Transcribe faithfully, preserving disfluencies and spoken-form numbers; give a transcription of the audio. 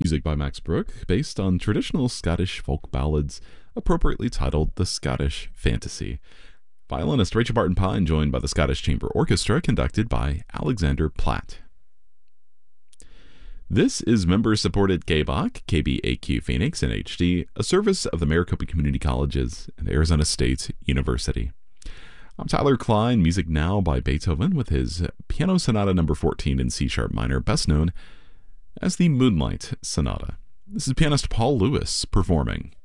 music by Max Brooke, based on traditional Scottish folk ballads, appropriately titled The Scottish Fantasy. Violinist Rachel Barton Pine, joined by the Scottish Chamber Orchestra, conducted by Alexander Platt. This is member-supported K B O C, K B A Q Phoenix in H D, a service of the Maricopa Community Colleges and Arizona State University. I'm Tyler Klein, music now by Beethoven with his Piano Sonata number fourteen in C-sharp minor, best known as the Moonlight Sonata. This is pianist Paul Lewis performing.